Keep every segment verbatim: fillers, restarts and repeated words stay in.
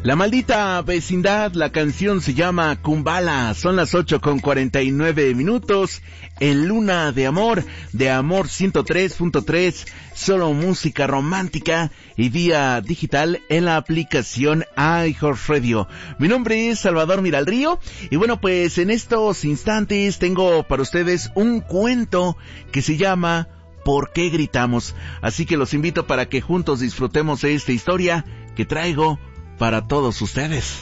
La maldita vecindad, la canción se llama Kumbala, son las ocho con cuarenta y nueve minutos, en Luna de Amor, de Amor ciento tres punto tres, solo música romántica y vía digital en la aplicación iHeartRadio. Mi nombre es Salvador Miralrío y bueno, pues en estos instantes tengo para ustedes un cuento que se llama ¿Por qué gritamos? Así que los invito para que juntos disfrutemos de esta historia que traigo para todos ustedes.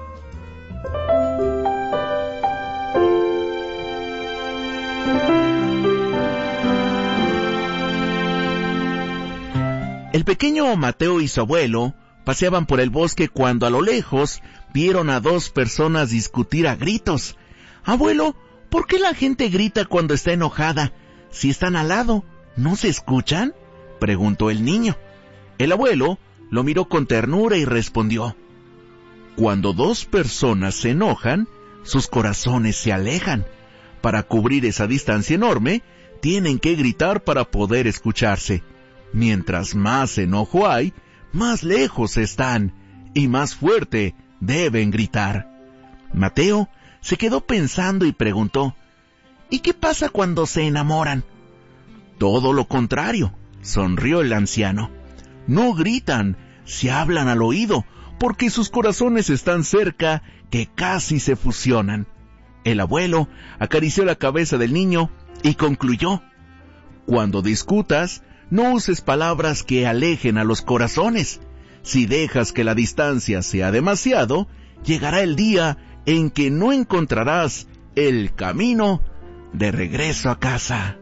El pequeño Mateo y su abuelo paseaban por el bosque cuando a lo lejos vieron a dos personas discutir a gritos. Abuelo, ¿por qué la gente grita cuando está enojada? Si están al lado, ¿no se escuchan?, preguntó el niño. El abuelo lo miró con ternura y respondió: cuando dos personas se enojan, sus corazones se alejan. Para cubrir esa distancia enorme, tienen que gritar para poder escucharse. Mientras más enojo hay, más lejos están y más fuerte deben gritar. Mateo se quedó pensando y preguntó: ¿y qué pasa cuando se enamoran? Todo lo contrario, sonrió el anciano. No gritan, se hablan al oído, porque sus corazones están cerca que casi se fusionan. El abuelo acarició la cabeza del niño y concluyó: cuando discutas, no uses palabras que alejen a los corazones. Si dejas que la distancia sea demasiado, llegará el día en que no encontrarás el camino de regreso a casa.